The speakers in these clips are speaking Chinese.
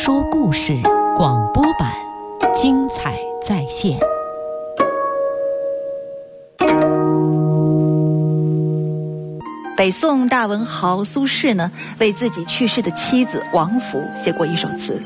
说故事广播版，精彩再现。 北宋大文豪苏轼呢，为自己去世的妻子王弗写过一首词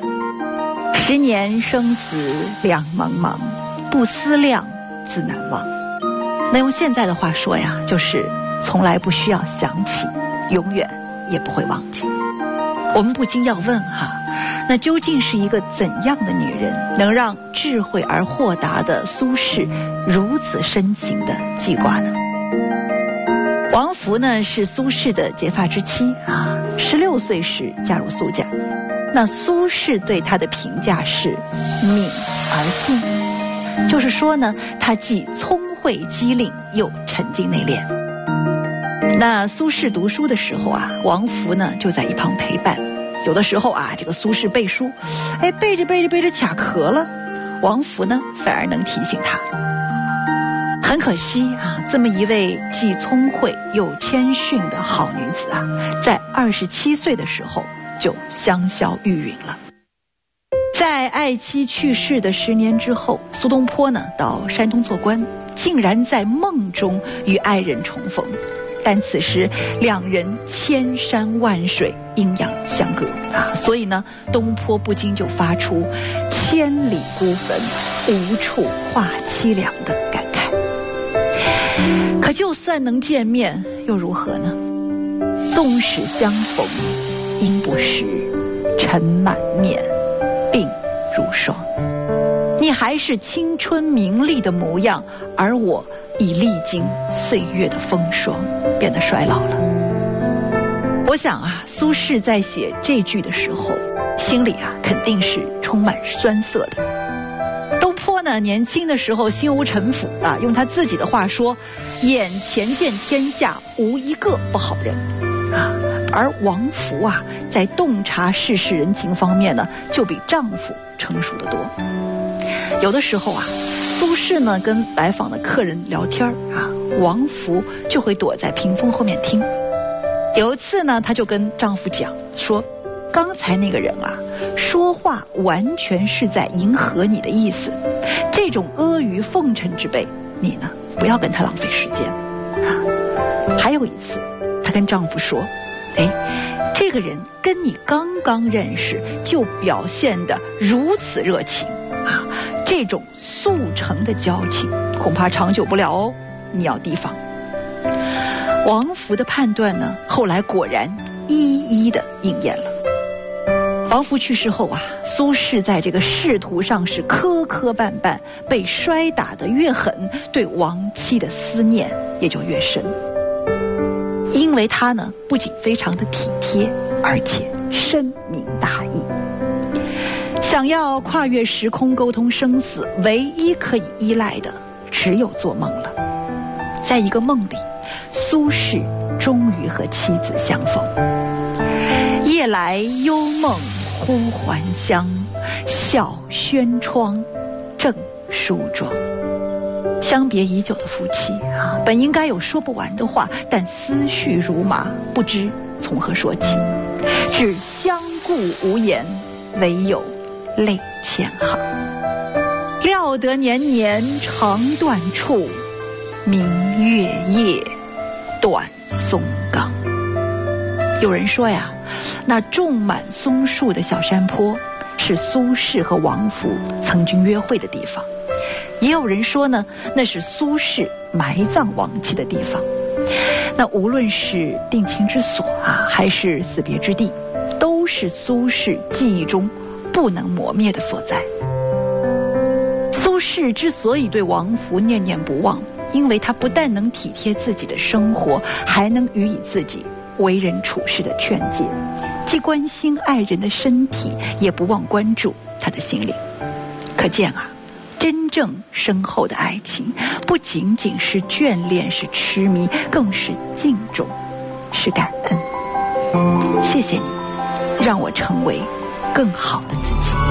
：10年生死两茫茫，不思量，自难忘。那用现在的话说呀，就是从来不需要想起，永远也不会忘记。我们不禁要问哈，那究竟是一个怎样的女人，能让智慧而豁达的苏轼如此深情的记挂呢？王弗呢是苏轼的结发之妻啊，16岁时嫁入苏家。那苏轼对她的评价是敏而静，就是说呢，她既聪慧机灵，又沉静内敛。那苏轼读书的时候啊，王弗呢就在一旁陪伴。有的时候啊，这个苏轼背书，背着卡壳了，王弗呢反而能提醒他。很可惜啊，这么一位既聪慧又谦逊的好女子啊，在27岁的时候就香消玉殒了。在爱妻去世的10年之后，苏东坡呢到山东做官，竟然在梦中与爱人重逢。但此时两人千山万水，阴阳相隔啊，所以呢，东坡不禁就发出千里孤坟，无处话凄凉的感慨。可就算能见面又如何呢？纵使相逢应不识，尘满面，鬓如霜。你还是青春明丽的模样，而我已历经岁月的风霜，变得衰老了。我想啊，苏轼在写这句的时候，心里啊肯定是充满酸涩的。东坡呢，年轻的时候心无城府啊，用他自己的话说，眼前见天下无一个不好人啊。而王弗啊，在洞察世事人情方面呢，就比丈夫成熟得多。有的时候啊，苏轼呢跟来访的客人聊天啊，王弗就会躲在屏风后面听。有一次呢，她就跟丈夫讲说，刚才那个人啊，说话完全是在迎合你的意思，这种阿谀奉承之辈，你呢不要跟他浪费时间啊。还有一次，她跟丈夫说，这个人跟你刚刚认识就表现得如此热情啊，这种速成的交情恐怕长久不了哦，你要提防。王弗的判断呢，后来果然一一的应验了。王弗去世后啊，苏轼在这个仕途上是磕磕绊绊，被摔打得越狠，对亡妻的思念也就越深。因为他呢，不仅非常的体贴，而且深明大义。想要跨越时空沟通生死，唯一可以依赖的只有做梦了。在一个梦里，苏轼终于和妻子相逢。夜来幽梦忽还乡，小轩窗，正梳妆。相别已久的夫妻啊，本应该有说不完的话，但思绪如麻，不知从何说起，只相顾无言，唯有泪千行。料得年年肠断处，明月夜，短松冈。有人说呀，那种满松树的小山坡是苏轼和王弗曾经约会的地方。也有人说呢，那是苏轼埋葬亡妻的地方。那无论是定情之所啊，还是死别之地，都是苏轼记忆中不能磨灭的所在。苏轼之所以对王弗念念不忘，因为他不但能体贴自己的生活，还能予以自己为人处事的劝诫，既关心爱人的身体，也不忘关注他的心灵。可见啊，真正深厚的爱情，不仅仅是眷恋，是痴迷，更是敬重，是感恩。谢谢你，让我成为更好的自己。